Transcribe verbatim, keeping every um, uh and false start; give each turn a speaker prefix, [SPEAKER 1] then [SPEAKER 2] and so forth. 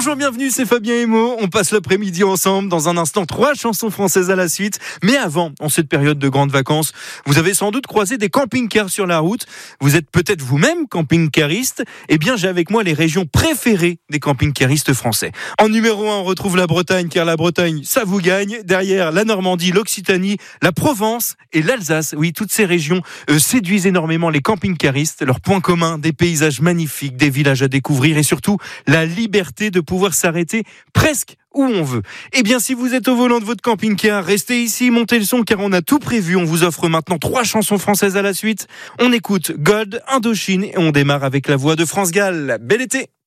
[SPEAKER 1] Bonjour, bienvenue, c'est Fabien et Mo. On passe l'après-midi ensemble. Dans un instant, trois chansons françaises à la suite. Mais avant, en cette période de grandes vacances, vous avez sans doute croisé des camping-cars sur la route. Vous êtes peut-être vous-même camping-cariste. Eh bien, j'ai avec moi les régions préférées des camping-caristes français. En numéro un, on retrouve la Bretagne, car la Bretagne, ça vous gagne. Derrière, la Normandie, l'Occitanie, la Provence et l'Alsace. Oui, toutes ces régions euh, séduisent énormément les camping-caristes. Leur point commun, des paysages magnifiques, des villages à découvrir et surtout la liberté de pouvoir s'arrêter presque où on veut. Eh bien, si vous êtes au volant de votre camping-car, restez ici, montez le son car on a tout prévu. On vous offre maintenant trois chansons françaises à la suite. On écoute Gold, Indochine et on démarre avec la voix de France Gall. Bel été!